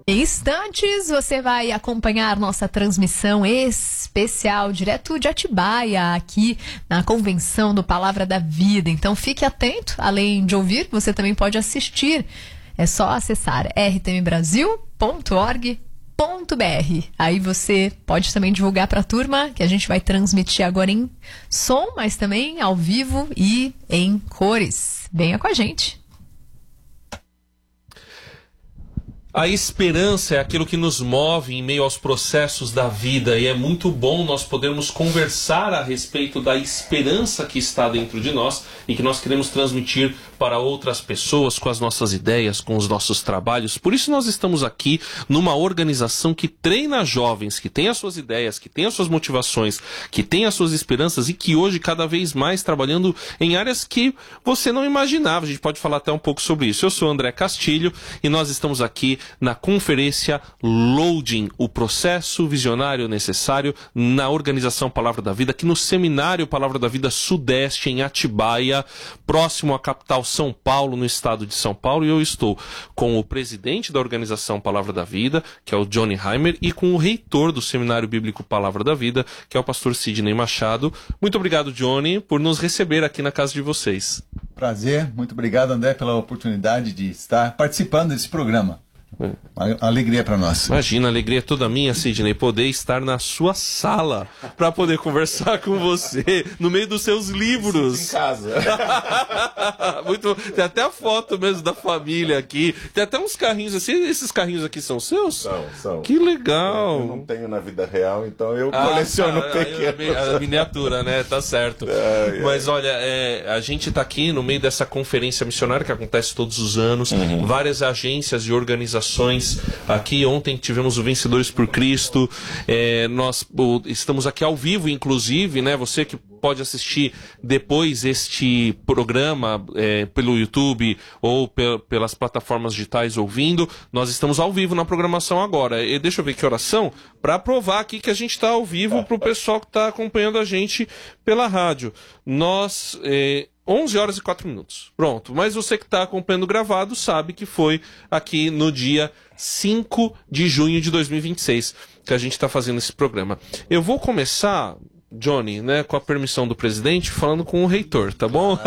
Em instantes, você vai acompanhar nossa transmissão especial direto de Atibaia, aqui na Convenção do Palavra da Vida. Então fique atento, além de ouvir, você também pode assistir. É só acessar rtmbrasil.org.br. Aí você pode também divulgar para a turma que a gente vai transmitir agora em som, mas também ao vivo e em cores. Venha com a gente. A esperança é aquilo que nos move em meio aos processos da vida, e é muito bom nós podermos conversar a respeito da esperança que está dentro de nós e que nós queremos transmitir para outras pessoas com as nossas ideias, com os nossos trabalhos. Por isso nós estamos aqui numa organização que treina jovens, que tem as suas ideias, que tem as suas motivações, que tem as suas esperanças e que hoje cada vez mais trabalhando em áreas que você não imaginava. A gente pode falar até um pouco sobre isso. Eu sou André Castilho e nós estamos aqui na conferência Loading, o processo visionário necessário na organização Palavra da Vida, aqui no Seminário Palavra da Vida Sudeste, em Atibaia, próximo à capital São Paulo, no estado de São Paulo, e eu estou com o presidente da organização Palavra da Vida, que é o Johnny Heimer, e com o reitor do Seminário Bíblico Palavra da Vida, que é o pastor Sidney Machado. Muito obrigado, Johnny, por nos receber aqui na casa de vocês. Prazer, muito obrigado, André, pela oportunidade de estar participando desse programa. Uma alegria para nós. Imagina, a alegria é toda minha, Sidney, poder estar na sua sala para poder conversar com você no meio dos seus livros. Em casa. Muito, tem até a foto mesmo da família aqui. Tem até uns carrinhos assim. Esses carrinhos aqui são seus? São. Que legal. Eu não tenho na vida real, então eu coleciono pequenos. A miniatura, né? Tá certo. Mas olha, a gente tá aqui no meio dessa conferência missionária que acontece todos os anos. Várias agências e organizações aqui. Ontem tivemos o Vencedores por Cristo. Nós estamos aqui ao vivo, inclusive, né? Você que pode assistir depois este programa pelo YouTube ou pelas plataformas digitais ouvindo. Nós estamos ao vivo na programação agora. E deixa eu ver que oração para provar aqui que a gente está ao vivo para o pessoal que está acompanhando a gente pela rádio. Nós 11 horas e 4 minutos. Pronto. Mas você que está acompanhando gravado sabe que foi aqui no dia 5 de junho de 2026 que a gente está fazendo esse programa. Eu vou começar, Johnny, né, com a permissão do presidente, falando com o reitor, tá bom?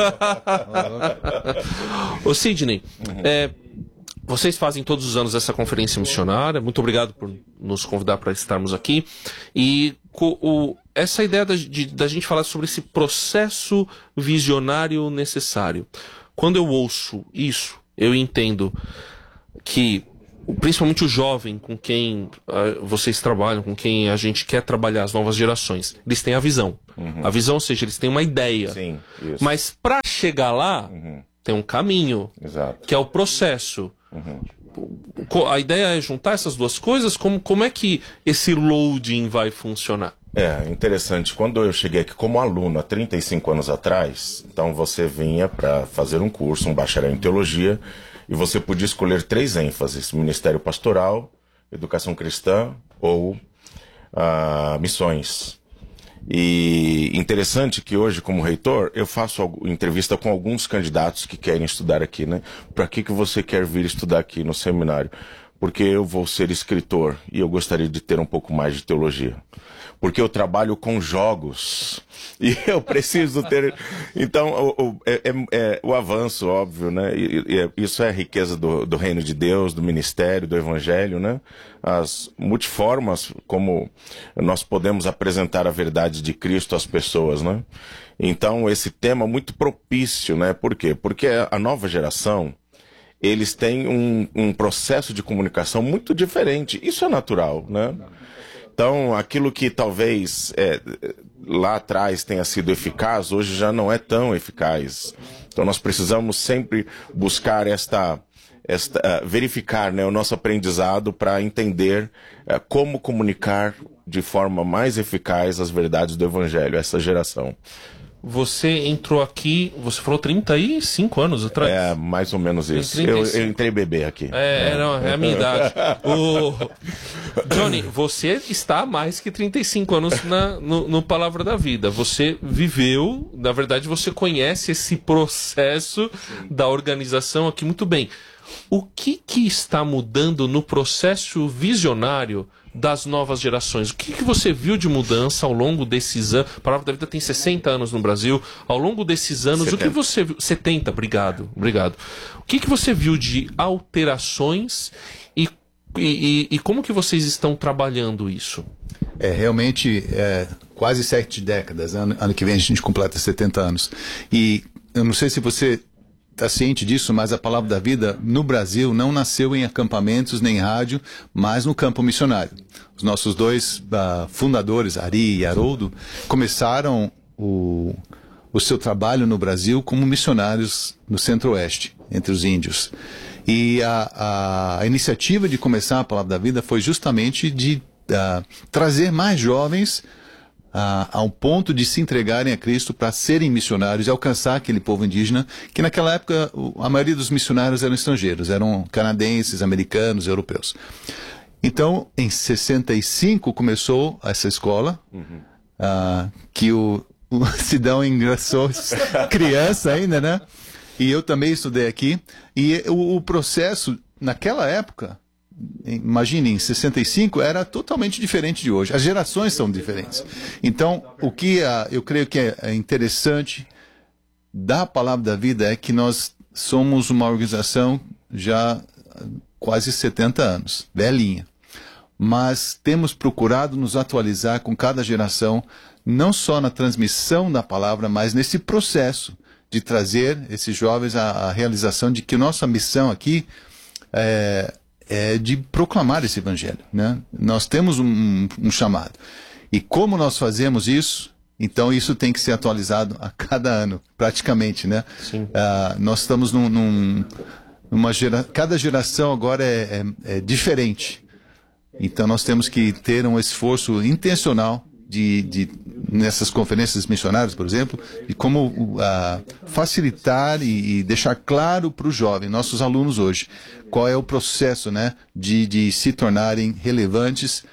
Ô Sidney, vocês fazem todos os anos essa conferência missionária. Muito obrigado por nos convidar para estarmos aqui. E essa ideia da gente falar sobre esse processo visionário necessário. Quando eu ouço isso, eu entendo que, principalmente o jovem com quem vocês trabalham, com quem a gente quer trabalhar, as novas gerações, eles têm a visão. A visão, ou seja, eles têm uma ideia. Sim, isso. Mas para chegar lá, tem um caminho, Exato. que é o processo. A ideia é juntar essas duas coisas? Como é que esse loading vai funcionar? Interessante. Quando eu cheguei aqui como aluno há 35 anos atrás, então você vinha para fazer um curso, um bacharel em teologia, e você podia escolher 3 ênfases: ministério pastoral, educação cristã ou missões. E interessante que hoje, como reitor, eu faço entrevista com alguns candidatos que querem estudar aqui, né? Para que você quer vir estudar aqui no seminário? Porque eu vou ser escritor e eu gostaria de ter um pouco mais de teologia. Porque eu trabalho com jogos e eu preciso ter... Então, o avanço, óbvio, né? Isso é a riqueza do reino de Deus, do ministério, do evangelho, né? As multiformas como nós podemos apresentar a verdade de Cristo às pessoas, né? Então, esse tema é muito propício, né? Por quê? Porque a nova geração, eles têm um processo de comunicação muito diferente. Isso é natural, né? Então, aquilo que talvez lá atrás tenha sido eficaz, hoje já não é tão eficaz. Então, nós precisamos sempre buscar verificar, né, o nosso aprendizado para entender como comunicar de forma mais eficaz as verdades do Evangelho, essa geração. Você entrou aqui, você falou 35 anos atrás? Mais ou menos isso. Eu entrei bebê aqui. Não, é a minha idade. Johnny, você está há mais que 35 anos no Palavra da Vida. Você viveu, na verdade você conhece esse processo da organização aqui muito bem. o que está mudando no processo visionário das novas gerações? O que você viu de mudança ao longo desses anos? A Palavra da Vida tem 60 anos no Brasil. Ao longo desses anos, 70. o que você viu? 70, obrigado. O que você viu de alterações e como que vocês estão trabalhando isso? Realmente, quase 7 décadas. Ano que vem a gente completa 70 anos. E eu não sei se você está ciente disso, mas a Palavra da Vida no Brasil não nasceu em acampamentos nem em rádio, mas no campo missionário. Os nossos dois fundadores, Ari e Haroldo, começaram o seu trabalho no Brasil como missionários no Centro-Oeste, entre os índios. E a iniciativa de começar a Palavra da Vida foi justamente de trazer mais jovens ao ponto de se entregarem a Cristo para serem missionários e alcançar aquele povo indígena, que naquela época a maioria dos missionários eram estrangeiros, eram canadenses, americanos, europeus. Então, em 65 começou essa escola, que o Sidão ingressou criança ainda, né? E eu também estudei aqui. E o processo, naquela época, imagine, em 65, era totalmente diferente de hoje. As gerações são diferentes. Então, o que eu creio que é interessante da Palavra da Vida é que nós somos uma organização já há quase 70 anos, velhinha. Mas temos procurado nos atualizar com cada geração, não só na transmissão da palavra, mas nesse processo de trazer esses jovens à realização de que nossa missão aqui é de proclamar esse evangelho, né? Nós temos um chamado. E como nós fazemos isso, então isso tem que ser atualizado a cada ano, praticamente, né? Sim. Nós estamos cada geração agora é diferente. Então nós temos que ter um esforço intencional nessas conferências missionárias, por exemplo, de como facilitar e deixar claro para o jovem, nossos alunos hoje, qual é o processo, né, de se tornarem relevantes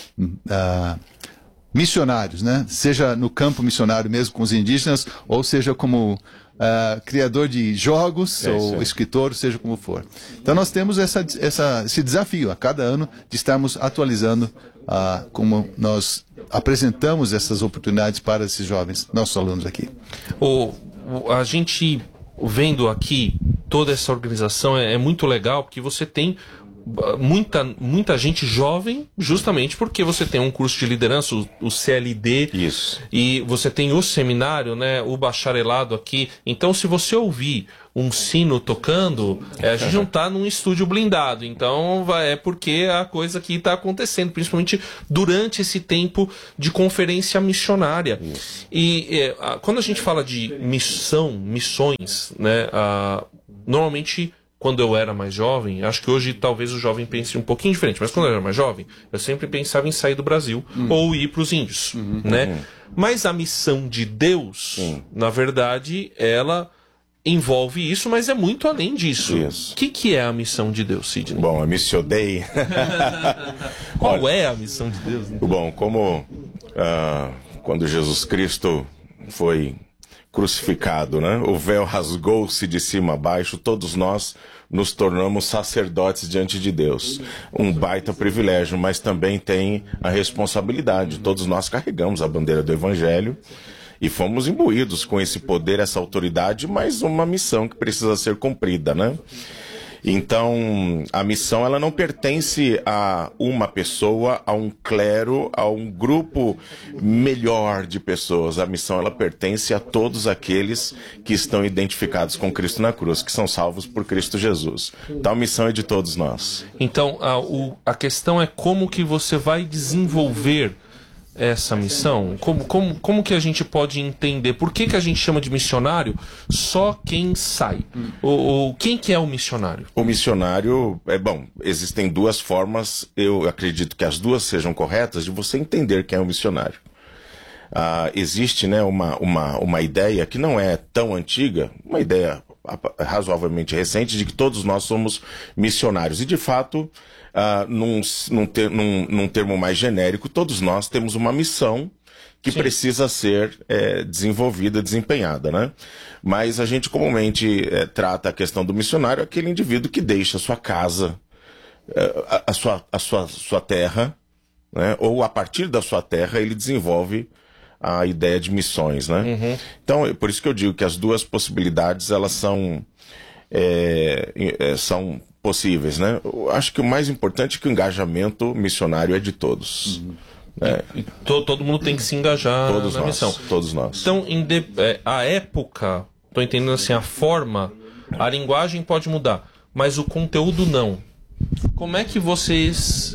missionários, né? Seja no campo missionário mesmo com os indígenas, ou seja como criador de jogos ou escritor, seja como for. Então nós temos esse desafio a cada ano de estarmos atualizando como nós apresentamos essas oportunidades para esses jovens, nossos alunos aqui. A gente vendo aqui toda essa organização é muito legal, porque você tem muita gente jovem, justamente porque você tem um curso de liderança, o CLD. Isso. E você tem o seminário, né, o bacharelado aqui. Então, se você ouvir um sino tocando, a gente não está num estúdio blindado. Então, é porque a coisa aqui está acontecendo, principalmente durante esse tempo de conferência missionária. Isso. E quando a gente fala de missões, né, normalmente, quando eu era mais jovem, acho que hoje talvez o jovem pense um pouquinho diferente, mas quando eu era mais jovem, eu sempre pensava em sair do Brasil ou ir para os índios, né? Mas a missão de Deus, na verdade, ela envolve isso, mas é muito além disso. Isso. O que é a missão de Deus, Sidney? Bom, a Missio Dei. Qual é a missão de Deus? Né? Bom, quando Jesus Cristo foi crucificado, né? O véu rasgou-se de cima a baixo, todos nós nos tornamos sacerdotes diante de Deus. Um baita privilégio, mas também tem a responsabilidade. Todos nós carregamos a bandeira do Evangelho e fomos imbuídos com esse poder, essa autoridade, mas uma missão que precisa ser cumprida, né? Então, a missão ela não pertence a uma pessoa, a um clero, a um grupo melhor de pessoas. A missão ela pertence a todos aqueles que estão identificados com Cristo na cruz, que são salvos por Cristo Jesus. Então, a missão é de todos nós. Então, a questão é como que você vai desenvolver essa missão? Como que a gente pode entender? Por que a gente chama de missionário só quem sai? Quem que é o missionário? O missionário, existem duas formas, eu acredito que as duas sejam corretas, de você entender quem é o missionário. Existe, né, uma ideia que não é tão antiga, uma ideia razoavelmente recente de que todos nós somos missionários. E, de fato, num termo mais genérico, todos nós temos uma missão que precisa ser desenvolvida, desempenhada, né? Mas a gente comumente trata a questão do missionário aquele indivíduo que deixa a sua casa, a sua terra, né? Ou a partir da sua terra ele desenvolve a ideia de missões, né? Uhum. Então, por isso que eu digo que as duas possibilidades, elas são possíveis, né? Eu acho que o mais importante é que o engajamento missionário é de todos. Uhum. Todo mundo tem que se engajar na missão. Todos nós. Então, a época, estou entendendo assim, a forma, a linguagem pode mudar, mas o conteúdo não. Como é que você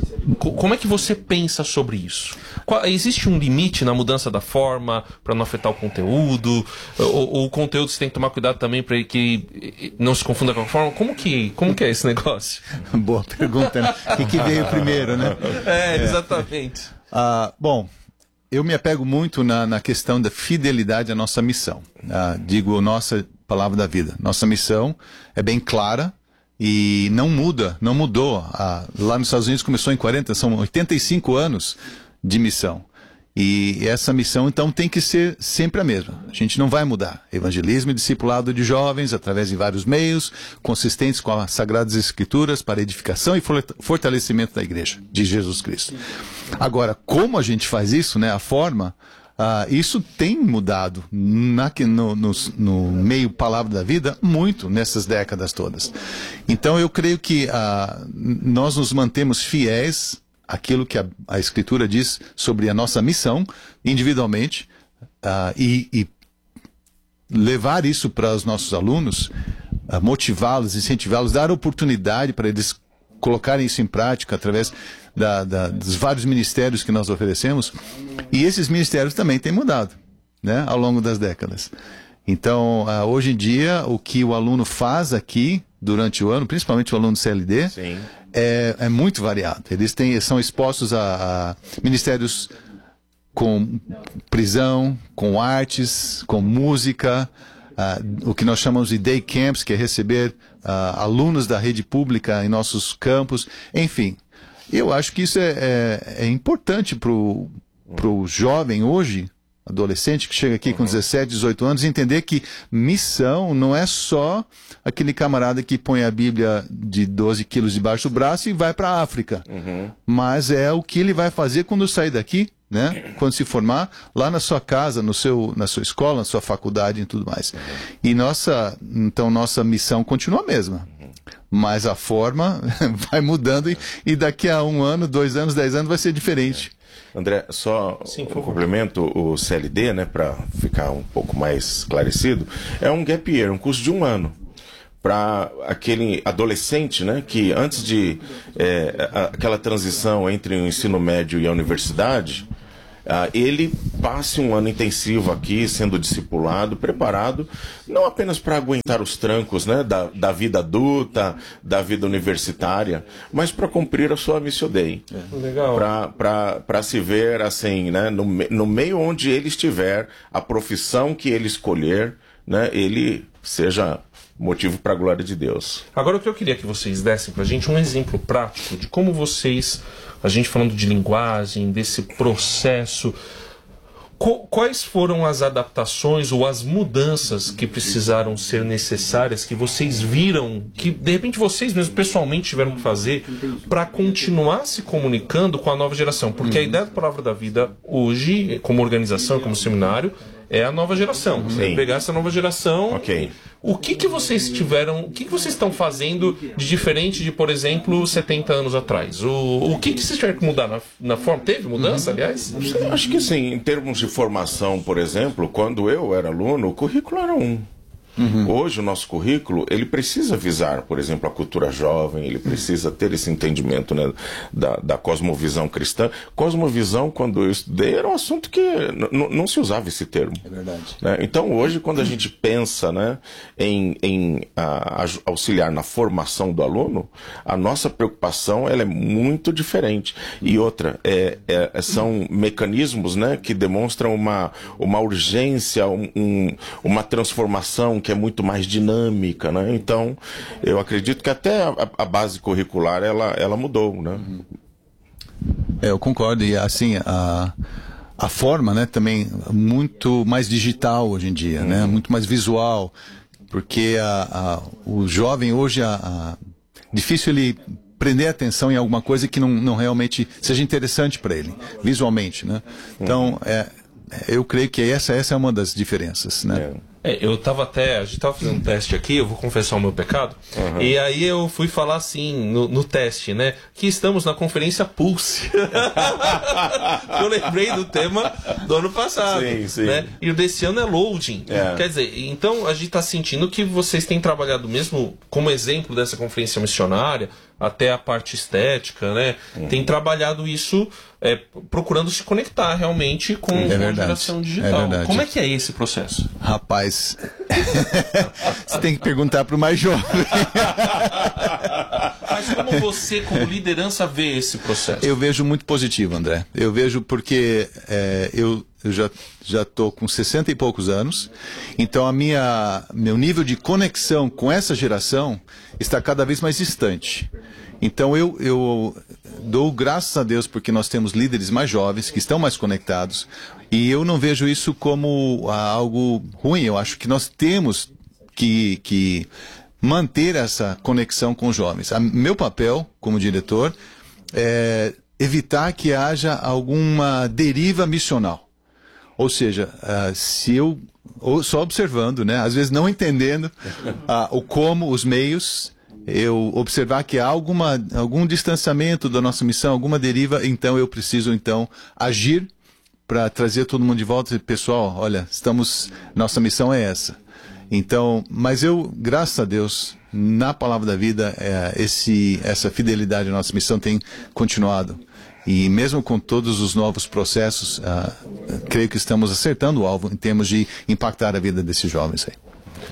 pensa sobre isso? Existe um limite na mudança da forma para não afetar o conteúdo? Ou o conteúdo você tem que tomar cuidado também para que não se confunda com a forma? Como que é esse negócio? Boa pergunta, né? O que veio primeiro, né? Exatamente. Bom, eu me apego muito na questão da fidelidade à nossa missão. Digo, nossa palavra da vida. Nossa missão é bem clara e não mudou. Lá nos Estados Unidos começou em 40, são 85 anos de missão. E essa missão, então, tem que ser sempre a mesma. A gente não vai mudar. Evangelismo e discipulado de jovens, através de vários meios, consistentes com as Sagradas Escrituras, para edificação e fortalecimento da Igreja de Jesus Cristo. Agora, como a gente faz isso, né, a forma, isso tem mudado no meio Palavra da Vida muito nessas décadas todas. Então, eu creio que nós nos mantemos fiéis aquilo que a Escritura diz sobre a nossa missão, individualmente, e levar isso para os nossos alunos, motivá-los, incentivá-los, dar oportunidade para eles colocarem isso em prática através dos vários ministérios que nós oferecemos. E esses ministérios também têm mudado, né, ao longo das décadas. Então, hoje em dia, o que o aluno faz aqui durante o ano, principalmente o aluno do CLD, sim, é muito variado. Eles são expostos a ministérios com prisão, com artes, com música, o que nós chamamos de day camps, que é receber alunos da rede pública em nossos campos. Enfim, eu acho que isso é importante para o jovem hoje, adolescente que chega aqui com 17, 18 anos, entender que missão não é só aquele camarada que põe a Bíblia de 12 quilos debaixo do braço e vai para a África. Mas é o que ele vai fazer quando sair daqui, né? Quando se formar, lá na sua casa, na sua escola, na sua faculdade e tudo mais. E nossa missão continua a mesma. Mas a forma vai mudando e daqui a 1 ano, 2 anos, 10 anos vai ser diferente. André, só um complemento, o CLD, né, para ficar um pouco mais esclarecido, é um gap year, um curso de 1 ano, para aquele adolescente, né, que antes de aquela transição entre o ensino médio e a universidade, ele passe 1 ano intensivo aqui, sendo discipulado, preparado, não apenas para aguentar os trancos, né, da vida adulta, da vida universitária, mas para cumprir a sua Missio Dei. Legal. Para se ver assim, né, no meio onde ele estiver, a profissão que ele escolher, né, ele seja motivo para a glória de Deus. Agora, o que eu queria que vocês dessem para a gente um exemplo prático de como vocês, a gente falando de linguagem, desse processo, quais foram as adaptações ou as mudanças que precisaram ser necessárias, que vocês viram, que de repente vocês mesmos pessoalmente tiveram que fazer para continuar se comunicando com a nova geração? Porque a ideia da Palavra da Vida hoje, como organização, como seminário, é a nova geração. Você vai pegar essa nova geração. Ok. O que vocês tiveram, o que vocês estão fazendo de diferente de, por exemplo, 70 anos atrás? O que vocês tiveram que mudar na forma? Teve mudança, aliás? Acho que sim. Em termos de formação, por exemplo, quando eu era aluno, o currículo era um. Hoje o nosso currículo, ele precisa visar, por exemplo, a cultura jovem, ele precisa ter esse entendimento, né, da cosmovisão cristã. Cosmovisão, quando eu estudei, era um assunto que não se usava esse termo. É verdade. Né? Então hoje, quando a gente pensa, né, em auxiliar na formação do aluno, a nossa preocupação ela é muito diferente. E outra, são mecanismos, né, que demonstram uma urgência, uma transformação que é muito mais dinâmica, né? Então, eu acredito que até a base curricular, ela mudou, né? Eu concordo, e assim, a forma, né, também muito mais digital hoje em dia, né? Muito mais visual, porque o jovem hoje, difícil ele prender atenção em alguma coisa que não realmente seja interessante para ele, visualmente, né? Então, eu creio que essa é uma das diferenças, né? A gente tava fazendo um teste aqui, eu vou confessar o meu pecado, e aí eu fui falar assim, no teste, né, que estamos na conferência Pulse. Eu lembrei do tema do ano passado, sim. né, e o desse ano é Loading. Quer dizer, então a gente tá sentindo que vocês têm trabalhado mesmo como exemplo dessa conferência missionária, até a parte estética, né, tem trabalhado isso, procurando se conectar realmente com a geração digital. Como é que é esse processo? Rapaz, você tem que perguntar para o mais jovem. Mas como você, como liderança, vê esse processo? Eu vejo muito positivo, André. Eu vejo porque eu já estou com 60 e poucos anos, então meu nível de conexão com essa geração está cada vez mais distante. Então eu dou graças a Deus porque nós temos líderes mais jovens que estão mais conectados, e eu não vejo isso como algo ruim. Eu acho que nós temos que manter essa conexão com os jovens. Meu papel como diretor é evitar que haja alguma deriva missional. Ou seja, se eu só observando, né, às vezes não entendendo o como, os meios, eu observar que há algum distanciamento da nossa missão, alguma deriva, então eu preciso agir para trazer todo mundo de volta e dizer, pessoal, olha, nossa missão é essa. Então, mas graças a Deus, na Palavra da Vida, essa fidelidade à nossa missão tem continuado. E mesmo com todos os novos processos, creio que estamos acertando o alvo em termos de impactar a vida desses jovens aí.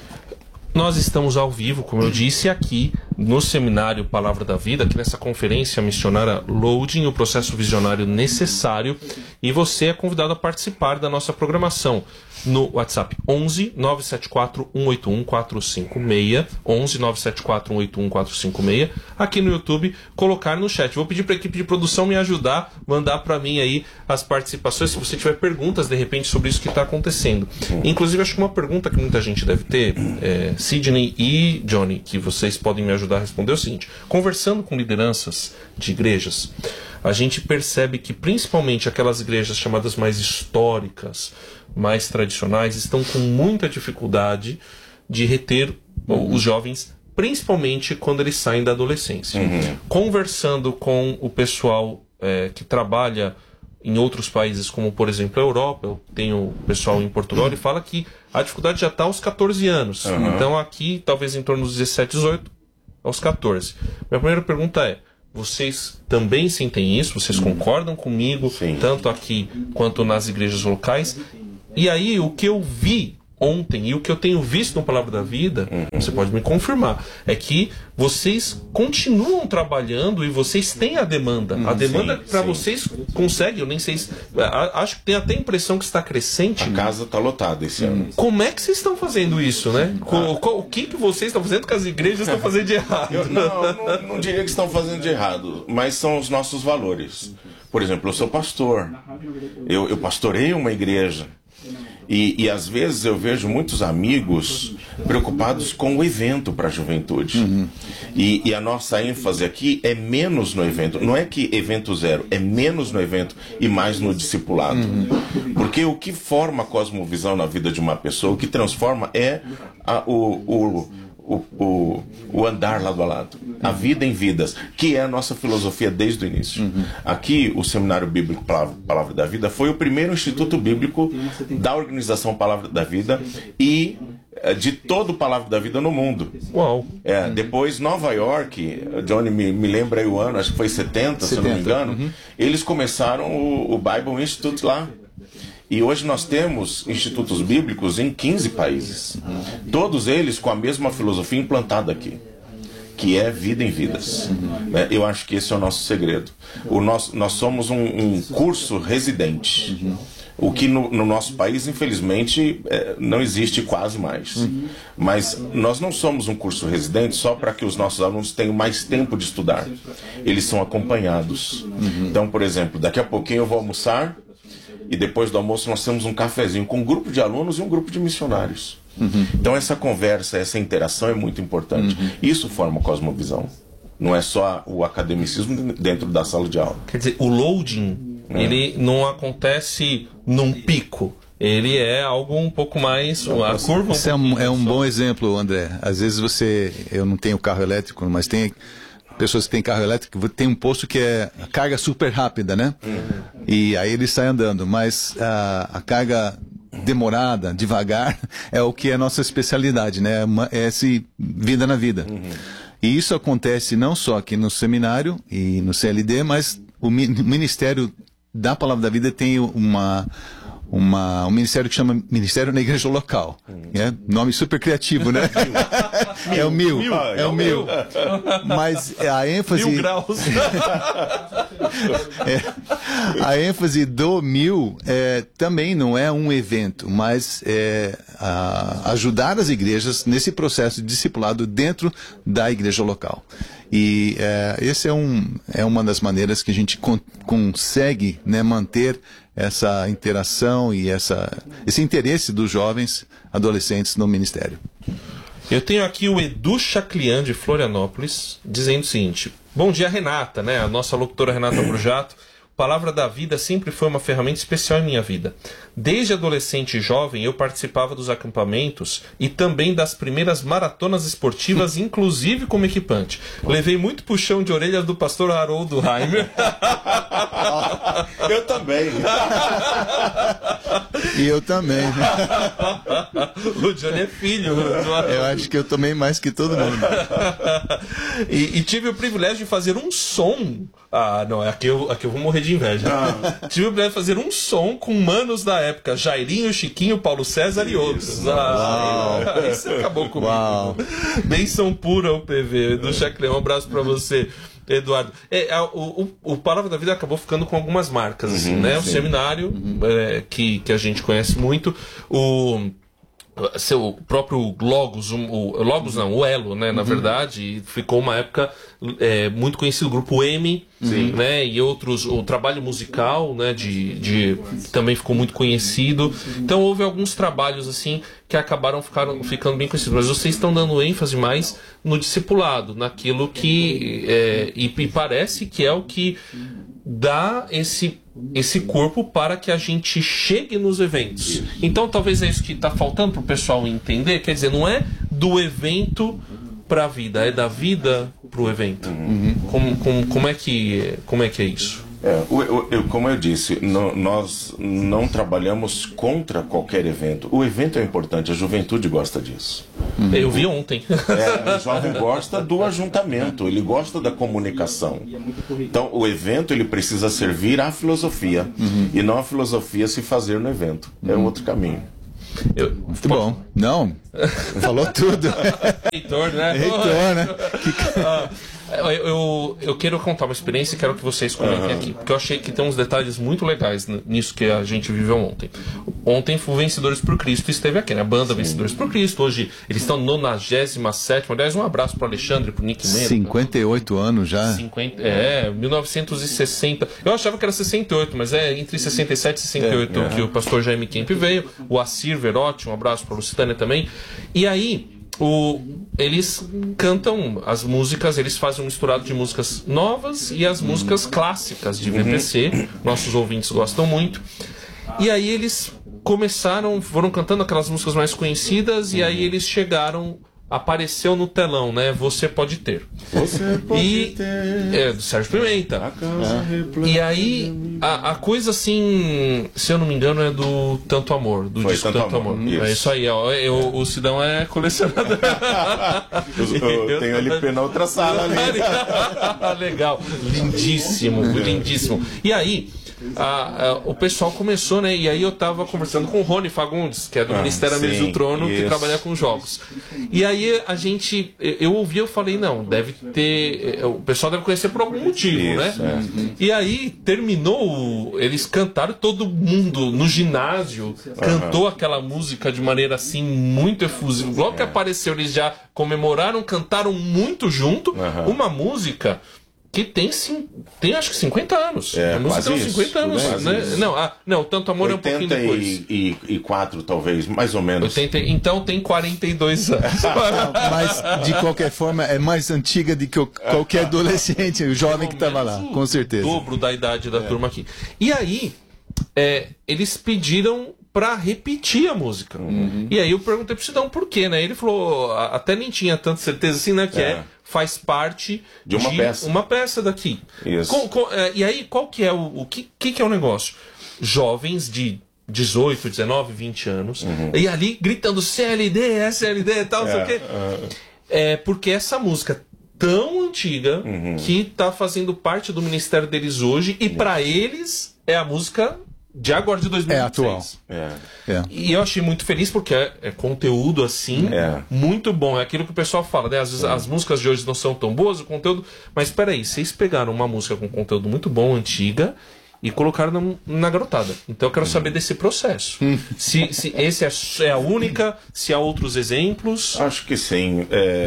Nós estamos ao vivo, como eu disse, aqui no seminário Palavra da Vida, aqui nessa conferência missionária Loading, o processo visionário necessário, e você é convidado a participar da nossa programação no WhatsApp 11 974 181 456, 11 974 181 456, aqui no YouTube, colocar no chat. Vou pedir para a equipe de produção me ajudar, mandar para mim aí as participações, se você tiver perguntas de repente sobre isso que está acontecendo. Inclusive, acho que uma pergunta que muita gente deve ter, Sidney e Johnny, que vocês podem me ajudar a responder, é o seguinte: conversando com lideranças de igrejas, a gente percebe que principalmente aquelas igrejas chamadas mais históricas, mais tradicionais, estão com muita dificuldade de reter os jovens, principalmente quando eles saem da adolescência. Conversando com o pessoal que trabalha em outros países, como por exemplo a Europa, eu tenho pessoal em Portugal, e fala que a dificuldade já está aos 14 anos. Então aqui, talvez em torno dos 17, 18, aos 14. Minha primeira pergunta é: vocês também sentem isso? Vocês concordam comigo, tanto aqui quanto nas igrejas locais? E aí, o que eu vi ontem e o que eu tenho visto no Palavra da Vida, você pode me confirmar, é que vocês continuam trabalhando e vocês têm a demanda. A demanda para vocês consegue, eu nem sei, acho que tem até a impressão que está crescente. A casa está lotada esse ano. Como é que vocês estão fazendo isso, né? O que vocês estão fazendo que as igrejas estão fazendo de errado? Eu não diria que estão fazendo de errado, mas são os nossos valores. Por exemplo, eu sou pastor, eu pastorei uma igreja. E às vezes eu vejo muitos amigos preocupados com o evento para a juventude. E a nossa ênfase aqui é menos no evento. Não é que evento zero, é menos no evento e mais no discipulado. Porque o que forma a cosmovisão na vida de uma pessoa, o que transforma é o andar lado a lado, a vida em vidas, que é a nossa filosofia desde o início. Aqui, o Seminário Bíblico Palavra da Vida foi o primeiro instituto bíblico da organização Palavra da Vida e de todo Palavra da Vida no mundo. Uau! Depois, Nova York, Johnny me lembra aí o ano, acho que foi 70, se eu não me engano, eles começaram o Bible Institute lá. E hoje nós temos institutos bíblicos em 15 países. Todos eles com a mesma filosofia implantada aqui, que é vida em vidas. Eu acho que esse é o nosso segredo. Nós somos um curso residente. O que no nosso país, infelizmente, não existe quase mais. Mas nós não somos um curso residente só para que os nossos alunos tenham mais tempo de estudar. Eles são acompanhados. Então, por exemplo, daqui a pouquinho eu vou almoçar e depois do almoço nós temos um cafezinho com um grupo de alunos e um grupo de missionários. Então essa conversa, essa interação é muito importante. Isso forma a cosmovisão. Não é só o academicismo dentro da sala de aula. Quer dizer, o loading, ele não acontece num pico. Ele é algo um pouco mais... A curva Isso é um bom exemplo, André. Às vezes eu não tenho carro elétrico, mas tem pessoas que têm carro elétrico, tem um posto que é a carga super rápida, né? E aí ele sai andando, mas a carga demorada, devagar, é o que é a nossa especialidade, né? É esse vida na vida. E isso acontece não só aqui no seminário e no CLD, mas o Ministério da Palavra da Vida tem um ministério que chama Ministério na Igreja Local. Nome super criativo, né? É o MIL. É o MIL. Mas a ênfase... 1000 graus. A ênfase do MIL também não é um evento, mas é ajudar as igrejas nesse processo de discipulado dentro da igreja local. E esse é uma das maneiras que a gente consegue, né, manter essa interação e esse interesse dos jovens adolescentes no ministério. Eu tenho aqui o Edu Chaclian, de Florianópolis, dizendo o seguinte: bom dia, Renata, né? A nossa locutora Renata Brujato. Palavra da Vida sempre foi uma ferramenta especial em minha vida. Desde adolescente e jovem, eu participava dos acampamentos e também das primeiras maratonas esportivas, inclusive como equipante. Levei muito puxão de orelha do pastor Haroldo Heimer. Eu também. E eu também. O Johnny é filho. Eu acho que eu tomei mais que todo mundo. E tive o privilégio de fazer um som. Não, aqui eu vou morrer de inveja. Tive o privilégio de fazer um som com manos da época, Jairinho, Chiquinho, Paulo César e outros. Isso acabou comigo. Uau. Benção pura o PV do Chacleão. Um abraço pra você, Eduardo. O Palavra da Vida acabou ficando com algumas marcas, assim, né? O seminário, que a gente conhece muito, o seu próprio Logos, o Elo, né, na verdade, ficou uma época muito conhecido, o Grupo M, né, e outros, o trabalho musical, né, também ficou muito conhecido. Então houve alguns trabalhos assim que acabaram ficando bem conhecidos, mas vocês estão dando ênfase mais no discipulado, naquilo que e parece que é o que dá esse corpo para que a gente chegue nos eventos. Então talvez é isso que está faltando para o pessoal entender. Quer dizer, não é do evento para a vida, é da vida para o evento. Como é que é isso? Como eu disse, nós não trabalhamos contra qualquer evento. O evento é importante, a juventude gosta disso. Eu vi ontem. O jovem gosta do ajuntamento, ele gosta da comunicação. Então, o evento ele precisa servir à filosofia e não a filosofia se fazer no evento. É um outro caminho. Muito bom. Não, falou tudo. Heitor, né? Heitor, né? Eu quero contar uma experiência e quero que vocês comentem aqui, porque eu achei que tem uns detalhes muito legais nisso que a gente viveu ontem. Ontem foi o Vencedores por Cristo, esteve aqui, né? A banda Vencedores por Cristo. Hoje eles estão no 97º. Aliás, um abraço para o Alexandre, para o Nick Mendes. 58 anos já. 1960. Eu achava que era 68, mas é entre 67 e 68 que o pastor Jaime Kemp veio. O Assir Verotti, um abraço para a Lucitânia também. E aí eles cantam as músicas, eles fazem um misturado de músicas novas e as músicas clássicas de VPC. Nossos ouvintes gostam muito. E aí eles foram cantando aquelas músicas mais conhecidas e aí eles apareceu no telão, né? Você pode ter. Você pode ter. Do Sérgio Pimenta. E aí, a coisa assim, se eu não me engano, é do Tanto Amor, do disco Tanto Amor. Isso. É isso aí, ó. O Sidão é colecionador. eu tenho LP na outra sala ali. Legal. Lindíssimo, lindíssimo. E aí, o pessoal começou, né? E aí eu tava conversando com o Rony Fagundes, que é do Ministério Amigos do Trono, que trabalha com jogos. E aí eu ouvi, eu falei, não, deve ter... O pessoal deve conhecer por algum motivo, né? E aí terminou, eles cantaram, todo mundo no ginásio cantou aquela música de maneira assim, muito efusiva. Logo que apareceu, eles já comemoraram, cantaram muito junto, uma música que tem acho que 50 anos. A música tem 50 anos, né? Não, Tanto Amor é um pouquinho depois. 84, talvez, mais ou menos. Então tem 42 anos. Mas, de qualquer forma, é mais antiga do que qualquer adolescente, o jovem que estava lá, com certeza. O dobro da idade da turma aqui. E aí, eles pediram pra repetir a música. E aí eu perguntei pro Sidão por quê, né? Ele falou, até nem tinha tanta certeza assim, né? Que faz parte de uma peça daqui. Isso. E aí, qual que é o que é o negócio? Jovens de 18, 19, 20 anos, e ali gritando CLD, SLD e tal, não sei o quê. Porque essa música tão antiga que tá fazendo parte do ministério deles hoje, e pra eles é a música de agora, de 2026. Atual. E eu achei muito feliz porque é conteúdo assim, muito bom. É aquilo que o pessoal fala, né? Às vezes as músicas de hoje não são tão boas, o conteúdo... Mas peraí, vocês pegaram uma música com conteúdo muito bom, antiga, e colocaram na garotada. Então eu quero saber desse processo. Se esse é a única, se há outros exemplos... Acho que sim.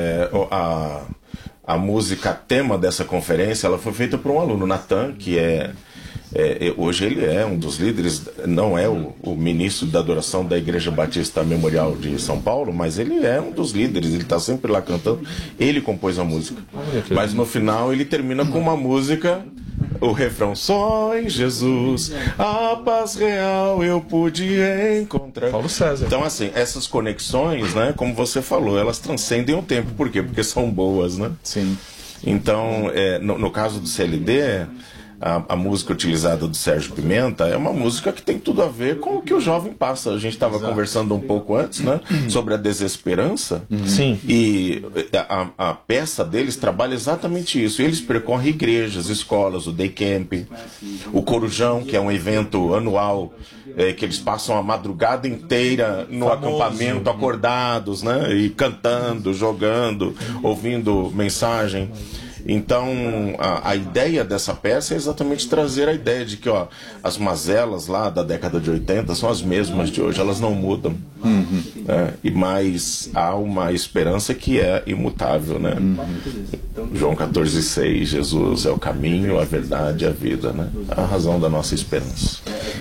A música tema dessa conferência, ela foi feita por um aluno, Natan, que hoje ele é um dos líderes, não é o ministro da adoração da Igreja Batista Memorial de São Paulo, mas ele é um dos líderes, ele está sempre lá cantando, ele compôs a música. Mas no final ele termina com uma música, o refrão, só em Jesus a paz real eu pude encontrar. Paulo César. Então assim, essas conexões, né, como você falou, elas transcendem o tempo. Por quê? Porque são boas, né? Sim. Então, no caso do CLD, a música utilizada do Sérgio Pimenta é uma música que tem tudo a ver com o que o jovem passa. A gente estava conversando um pouco antes, né, sobre a desesperança. Sim. E a peça deles trabalha exatamente isso. Eles percorrem igrejas, escolas, o Day Camp, o Corujão, que é um evento anual, que eles passam a madrugada inteira no acampamento, acordados, né, e cantando, jogando, ouvindo mensagem. Então, a ideia dessa peça é exatamente trazer a ideia de que as mazelas lá da década de 80 são as mesmas de hoje, elas não mudam. Mas há uma esperança que é imutável, né? João 14,6, Jesus é o caminho, a verdade e a vida, né? A razão da nossa esperança.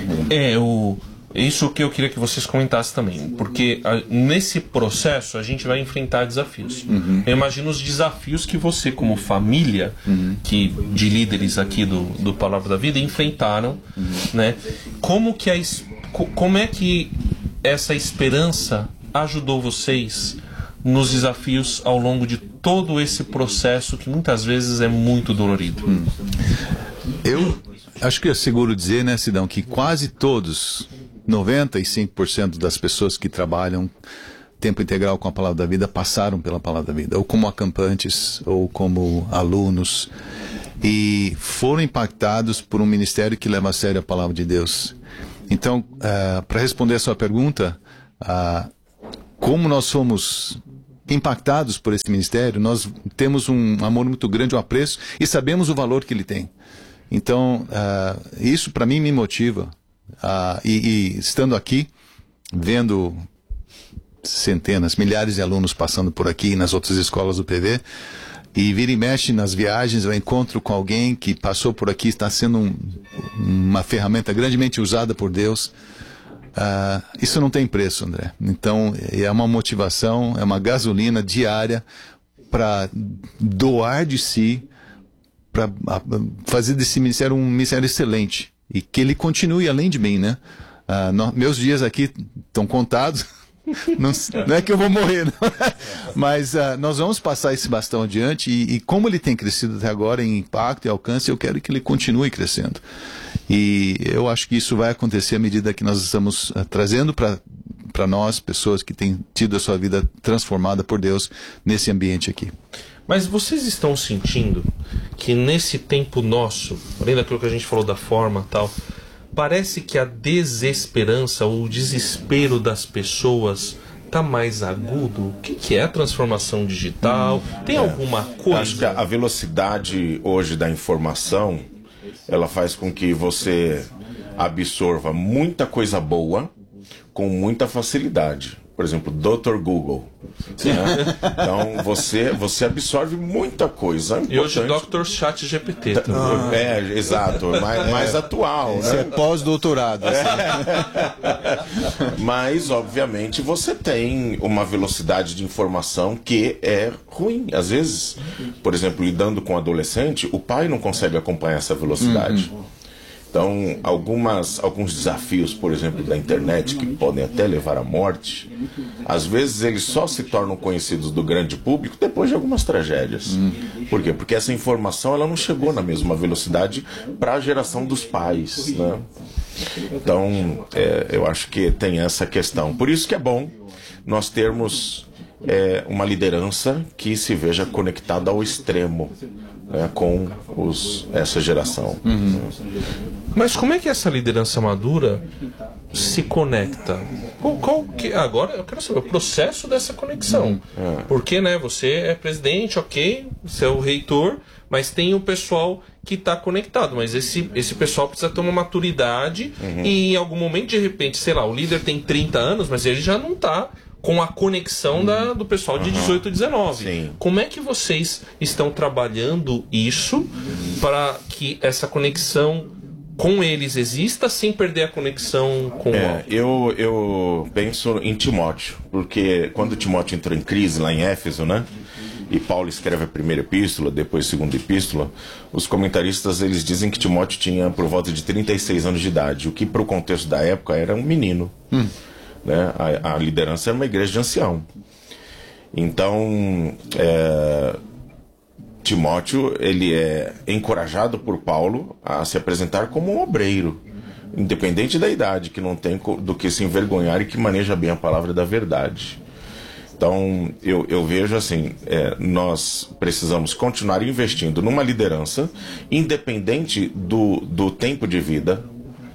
Isso que eu queria que vocês comentassem também, porque nesse processo a gente vai enfrentar desafios. Eu imagino os desafios que você, como família, de líderes aqui do Palavra da Vida, enfrentaram, né? Como é que essa esperança ajudou vocês nos desafios ao longo de todo esse processo que muitas vezes é muito dolorido? Eu acho que é seguro dizer, né, Sidão, que quase todos, 95% das pessoas que trabalham tempo integral com a Palavra da Vida passaram pela Palavra da Vida, ou como acampantes, ou como alunos, e foram impactados por um ministério que leva a sério a Palavra de Deus. Então, para responder a sua pergunta, como nós fomos impactados por esse ministério, nós temos um amor muito grande, um apreço, e sabemos o valor que ele tem. Então, isso para mim me motiva. E estando aqui, vendo centenas, milhares de alunos passando por aqui nas outras escolas do PV, e vira e mexe nas viagens, eu encontro com alguém que passou por aqui, está sendo uma ferramenta grandemente usada por Deus. Isso não tem preço, André. Então, é uma motivação, é uma gasolina diária para doar de si, para fazer desse ministério um ministério excelente. E que ele continue além de mim, né? Meus dias aqui estão contados. Não é que eu vou morrer, não. Mas nós vamos passar esse bastão adiante. E como ele tem crescido até agora em impacto e alcance, eu quero que ele continue crescendo. E eu acho que isso vai acontecer à medida que nós estamos trazendo para nós, pessoas que têm tido a sua vida transformada por Deus nesse ambiente aqui. Mas vocês estão sentindo que nesse tempo nosso, além daquilo que a gente falou da forma e tal, parece que a desesperança, o desespero das pessoas está mais agudo. O que é a transformação digital? Tem alguma coisa? Acho que a velocidade hoje da informação, ela faz com que você absorva muita coisa boa com muita facilidade. Por exemplo, Dr. Google. Né? Então, você absorve muita coisa importante. E hoje Dr. ChatGPT também. Exato. Mais atual, Isso né? é pós-doutorado. Mas, obviamente, você tem uma velocidade de informação que é ruim. Às vezes, por exemplo, lidando com adolescente, o pai não consegue acompanhar essa velocidade. Então, alguns desafios, por exemplo, da internet, que podem até levar à morte, às vezes eles só se tornam conhecidos do grande público depois de algumas tragédias. Por quê? Porque essa informação ela não chegou na mesma velocidade para a geração dos pais, né? Então, eu acho que tem essa questão. Por isso que é bom nós termos uma liderança que se veja conectada ao extremo, né, com essa geração. Mas como é que essa liderança madura se conecta? Agora eu quero saber o processo dessa conexão. Porque, né, você é presidente, ok, você é o reitor, mas tem o pessoal que está conectado. Mas esse pessoal precisa ter uma maturidade e em algum momento, de repente, sei lá, o líder tem 30 anos, mas ele já não está com a conexão do pessoal de 18, 19. Sim. Como é que vocês estão trabalhando isso para que essa conexão com eles exista sem perder a conexão com o eu penso em Timóteo, porque quando Timóteo entrou em crise lá em Éfeso, né? E Paulo escreve a primeira epístola, depois a segunda epístola, os comentaristas eles dizem que Timóteo tinha por volta de 36 anos de idade, o que para o contexto da época era um menino. Né? A liderança era uma igreja de ancião. Então, Timóteo ele é encorajado por Paulo a se apresentar como um obreiro, independente da idade, que não tem do que se envergonhar e que maneja bem a palavra da verdade. Então, eu vejo assim, nós precisamos continuar investindo numa liderança, independente do tempo de vida.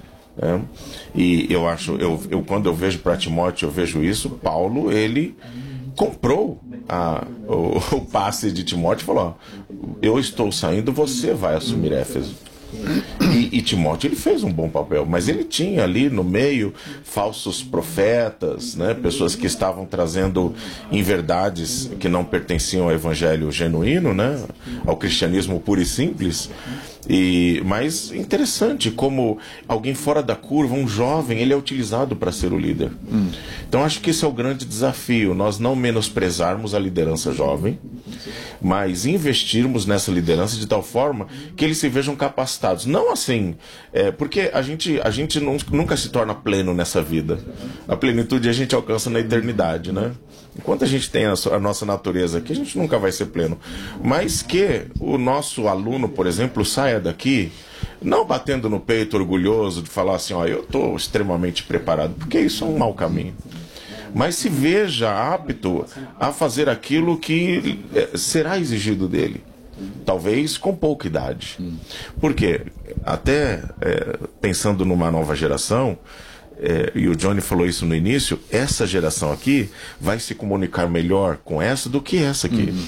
E eu acho, quando eu vejo para Timóteo, eu vejo isso. Paulo, ele comprou o passe de Timóteo e falou: eu estou saindo, você vai assumir Éfeso. E Timóteo ele fez um bom papel, mas ele tinha ali no meio falsos profetas, né, pessoas que estavam trazendo inverdades que não pertenciam ao evangelho genuíno, né, ao cristianismo puro e simples. Mas interessante como alguém fora da curva, um jovem, ele é utilizado para ser o líder. Então acho que esse é o grande desafio, nós não menosprezarmos a liderança jovem, mas investirmos nessa liderança de tal forma que eles se vejam capacitados. Não assim, porque a gente nunca se torna pleno nessa vida. A plenitude a gente alcança na eternidade, né? Enquanto a gente tem a nossa natureza aqui, a gente nunca vai ser pleno. Mas que o nosso aluno, por exemplo, saia daqui não batendo no peito, orgulhoso de falar assim, eu estou extremamente preparado, porque isso é um mau caminho. Mas se veja apto a fazer aquilo que será exigido dele. Talvez com pouca idade. Porque, até pensando numa nova geração, e o Johnny falou isso no início, essa geração aqui vai se comunicar melhor com essa do que essa aqui.